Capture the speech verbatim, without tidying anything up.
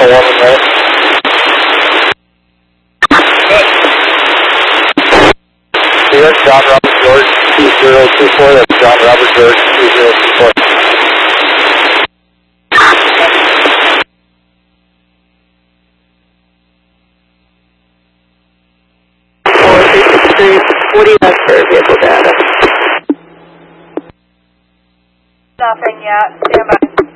Delta one in there. Good. John Robert George two zero two four. That's John Robert George two zero two four. four three six three, what do you have for vehicle data? Nothing yet. Stand by.